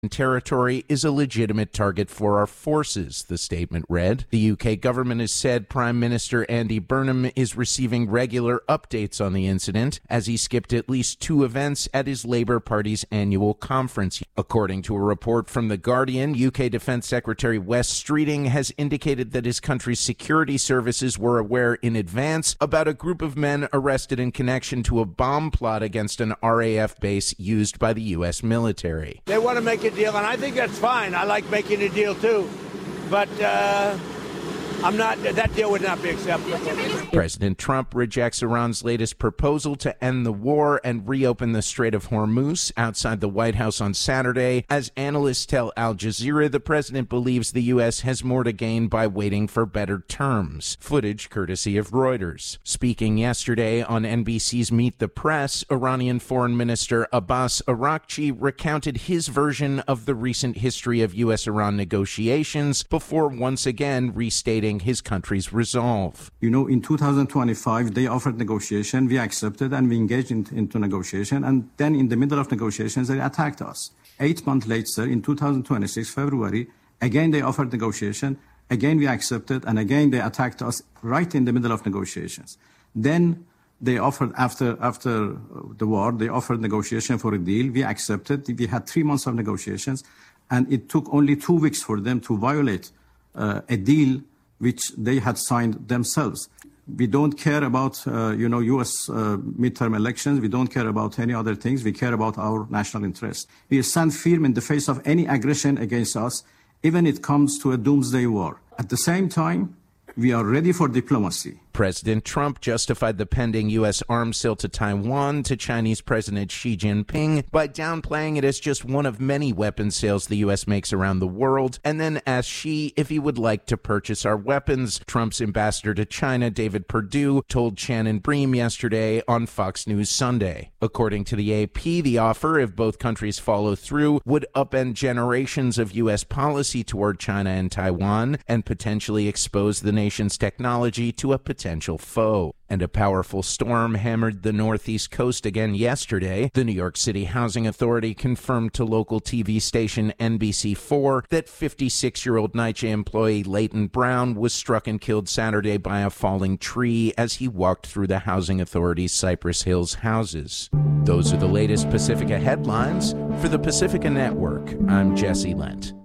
territory is a legitimate target for our forces, the statement read. The UK government has said Prime Minister Andy Burnham is receiving regular updates on the incident as he skipped at least 2 events at his Labour Party's annual conference. According to a report from The Guardian, UK Defence Secretary Wes Streeting has indicated that his country's security services were aware in advance about a group of men arrested in connection to a bomb plot against an RAF base used by the U.S. military. They want to make a deal, and I think that's fine. I like making a deal too, but that deal would not be acceptable. President Trump rejects Iran's latest proposal to end the war and reopen the Strait of Hormuz outside the White House on Saturday. As analysts tell Al Jazeera, the president believes the U.S. has more to gain by waiting for better terms. Footage courtesy of Reuters. Speaking yesterday on NBC's Meet the Press, Iranian Foreign Minister Abbas Araghchi recounted his version of the recent history of U.S.-Iran negotiations before once again restating his country's resolve. In 2025, they offered negotiation, we accepted, and we engaged into negotiation, and then in the middle of negotiations, they attacked us. 8 months later, in 2026, February, again they offered negotiation, again we accepted, and again they attacked us right in the middle of negotiations. Then they offered, after the war, they offered negotiation for a deal, we accepted, we had 3 months of negotiations, and it took only 2 weeks for them to violate a deal which they had signed themselves. We don't care about, U.S. midterm elections. We don't care about any other things. We care about our national interest. We stand firm in the face of any aggression against us, even if it comes to a doomsday war. At the same time, we are ready for diplomacy. President Trump justified the pending U.S. arms sale to Taiwan to Chinese President Xi Jinping by downplaying it as just one of many weapons sales the U.S. makes around the world, and then asked Xi if he would like to purchase our weapons. Trump's ambassador to China, David Perdue, told Shannon Bream yesterday on Fox News Sunday. According to the AP, the offer, if both countries follow through, would upend generations of U.S. policy toward China and Taiwan and potentially expose the nation's technology to a potential foe. And a powerful storm hammered the northeast coast again yesterday. The New York City Housing Authority confirmed to local TV station NBC4 that 56-year-old NYCHA employee Leighton Brown was struck and killed Saturday by a falling tree as he walked through the Housing Authority's Cypress Hills houses. Those are the latest Pacifica headlines. For the Pacifica Network, I'm Jesse Lent.